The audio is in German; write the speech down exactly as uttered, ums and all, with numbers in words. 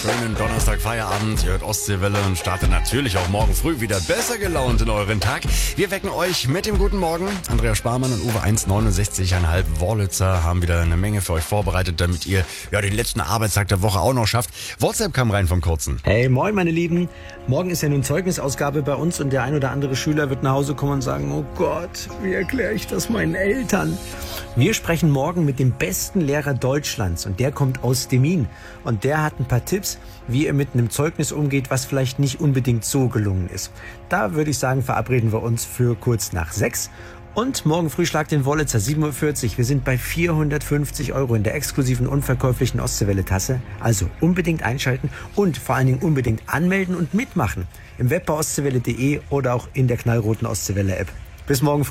Schönen Donnerstag Feierabend. Ihr hört Ostseewelle und startet natürlich auch morgen früh wieder besser gelaunt in euren Tag. Wir wecken euch mit dem guten Morgen. Andrea Sparmann und Uwe eins neunundsechzig Komma fünf Worlitzer haben wieder eine Menge für euch vorbereitet, damit ihr ja den letzten Arbeitstag der Woche auch noch schafft. WhatsApp kam rein vom Kurzen. Hey, moin meine Lieben. Morgen ist ja nun Zeugnisausgabe bei uns und der ein oder andere Schüler wird nach Hause kommen und sagen, oh Gott, wie erkläre ich das meinen Eltern? Wir sprechen morgen mit dem besten Lehrer Deutschlands und der kommt aus Demmin. Und der hat ein paar Tipps, wie ihr mit einem Zeugnis umgeht, was vielleicht nicht unbedingt so gelungen ist. Da würde ich sagen, verabreden wir uns für kurz nach sechs. Und morgen früh schlagt den Wollitzer, sieben Uhr vierzig. Wir sind bei vierhundertfünfzig Euro in der exklusiven unverkäuflichen Ostseewelle-Tasse. Also unbedingt einschalten und vor allen Dingen unbedingt anmelden und mitmachen. Im Web bei ostseewelle punkt de oder auch in der knallroten Ostseewelle-App. Bis morgen früh.